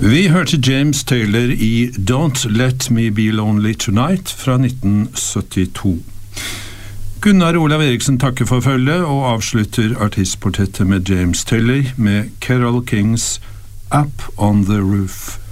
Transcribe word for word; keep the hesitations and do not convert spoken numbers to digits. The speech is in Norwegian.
Vi hørte James Taylor i Don't Let Me Be Lonely Tonight fra nitten syttito. Gunnar Olav Eriksen takker for følget og avslutter artistportrettet med James Taylor med Carole Kings Up on the Roof.